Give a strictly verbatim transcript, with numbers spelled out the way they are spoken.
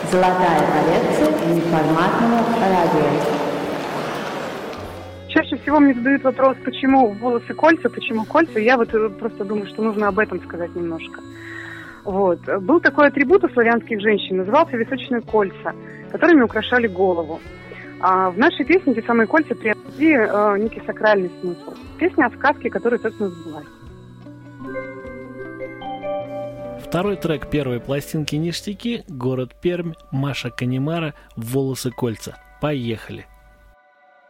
Золотая коллекция неформатного радио. Чаще всего мне задают вопрос, почему волосы кольца, почему кольца. Я вот просто думаю, что нужно об этом сказать немножко. Вот. Был такой атрибут у славянских женщин, назывался височные кольца, которыми украшали голову. А в нашей песне эти самые кольца приобрели э, некий сакральный смысл. Песня о сказке, которая, собственно, сбылась. Второй трек первой пластинки «Ништяки», город Пермь, Маша Канемара, «Волосы кольца». Поехали!